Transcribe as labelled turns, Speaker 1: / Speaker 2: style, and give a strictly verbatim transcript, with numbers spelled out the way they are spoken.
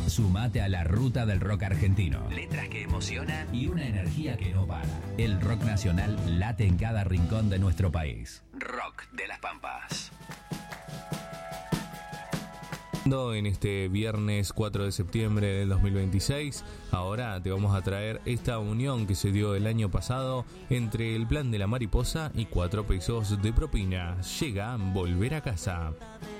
Speaker 1: Sumate a la ruta del rock argentino. Letras que emocionan y una energía que no para. El rock nacional late en cada rincón de nuestro país. Rock de las Pampas.
Speaker 2: En este viernes cuatro de septiembre del dos mil veintiséis, ahora te vamos a traer esta unión que se dio el año pasado entre el Plan de la Mariposa y Cuatro Pesos de Propina. Llega Volver a Casa.